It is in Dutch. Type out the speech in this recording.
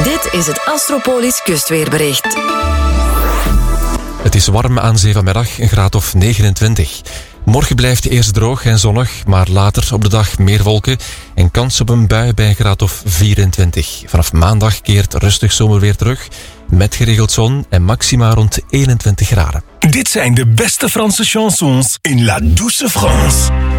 Dit is het Astropolis kustweerbericht. Het is warm aan zee vanmiddag, een graad of 29. Morgen blijft eerst droog en zonnig, maar later op de dag meer wolken en kans op een bui bij een graad of 24. Vanaf maandag keert rustig zomerweer terug, met geregeld zon en maxima rond 21 graden. Dit zijn de beste Franse chansons in La Douce France.